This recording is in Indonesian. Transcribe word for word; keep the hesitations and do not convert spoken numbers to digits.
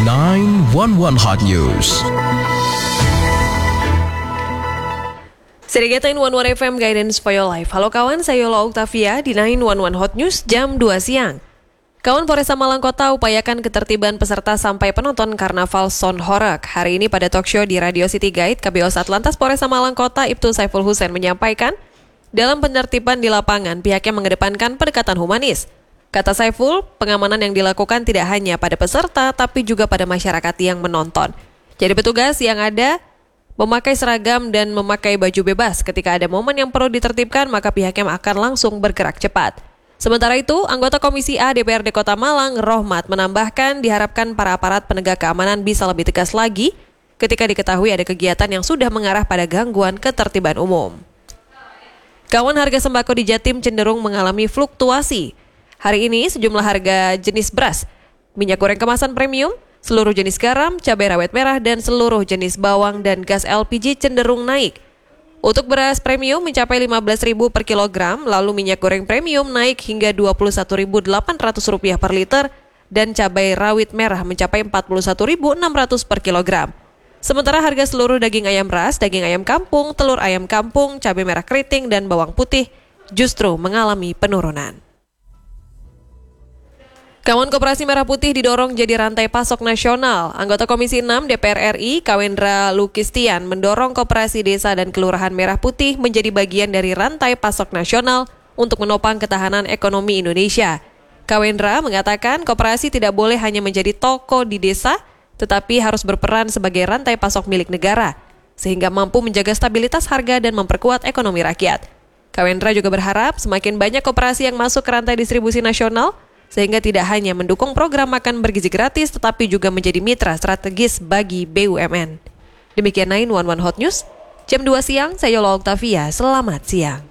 sembilan satu satu Hot News. Sedikit sembilan satu satu F M Guidance for Your Life. Halo kawan, saya Yola Octavia di sembilan satu satu Hot News jam dua siang. Kawan, Polresta Malang Kota upayakan ketertiban peserta sampai penonton Karnaval Son Horeg. Hari ini pada talk show di Radio City Guide, K B O Satlantas Polresta Malang Kota Ibtu Saiful Husain menyampaikan, dalam penertiban di lapangan pihaknya mengedepankan pendekatan humanis. Kata Saiful, pengamanan yang dilakukan tidak hanya pada peserta tapi juga pada masyarakat yang menonton. Jadi petugas yang ada memakai seragam dan memakai baju bebas. Ketika ada momen yang perlu ditertibkan, maka pihaknya akan langsung bergerak cepat. Sementara itu, anggota Komisi A D P R D Kota Malang, Rohmat, menambahkan diharapkan para aparat penegak keamanan bisa lebih tegas lagi ketika diketahui ada kegiatan yang sudah mengarah pada gangguan ketertiban umum. Kawan, harga sembako di Jatim cenderung mengalami fluktuasi. Hari ini sejumlah harga jenis beras, minyak goreng kemasan premium, seluruh jenis garam, cabai rawit merah, dan seluruh jenis bawang dan gas L P G cenderung naik. Untuk beras premium mencapai lima belas ribu per kilogram, lalu minyak goreng premium naik hingga dua puluh satu ribu delapan ratus rupiah per liter, dan cabai rawit merah mencapai empat puluh satu ribu enam ratus per kilogram. Sementara harga seluruh daging ayam ras, daging ayam kampung, telur ayam kampung, cabai merah keriting, dan bawang putih justru mengalami penurunan. Kawan, Koperasi Merah Putih didorong jadi rantai pasok nasional. Anggota Komisi enam D P R R I, Kawendra Lukistian, mendorong Koperasi Desa dan Kelurahan Merah Putih menjadi bagian dari rantai pasok nasional untuk menopang ketahanan ekonomi Indonesia. Kawendra mengatakan koperasi tidak boleh hanya menjadi toko di desa, tetapi harus berperan sebagai rantai pasok milik negara, sehingga mampu menjaga stabilitas harga dan memperkuat ekonomi rakyat. Kawendra juga berharap semakin banyak koperasi yang masuk ke rantai distribusi nasional, sehingga tidak hanya mendukung program makan bergizi gratis, tetapi juga menjadi mitra strategis bagi B U M N. Demikian sembilan satu satu Hot News, jam dua siang, saya Yola Octavia, selamat siang.